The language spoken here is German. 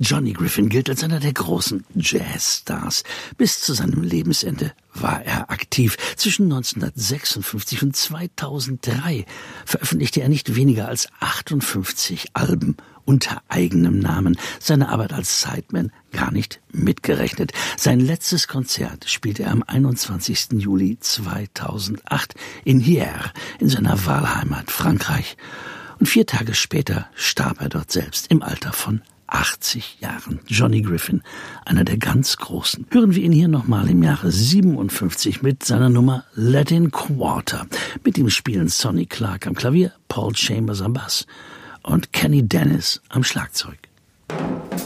Johnny Griffin gilt als einer der großen Jazzstars. Bis zu seinem Lebensende war er aktiv. Zwischen 1956 und 2003 veröffentlichte er nicht weniger als 58 Alben unter eigenem Namen. Seine Arbeit als Sideman gar nicht mitgerechnet. Sein letztes Konzert spielte er am 21. Juli 2008 in Hyères in seiner Wahlheimat Frankreich. Und 4 Tage später starb er dort selbst im Alter von 80 Jahren. Johnny Griffin, einer der ganz Großen. Hören wir ihn hier nochmal im Jahre 57 mit seiner Nummer Latin Quarter. Mit ihm spielen Sonny Clark am Klavier, Paul Chambers am Bass und Kenny Dennis am Schlagzeug.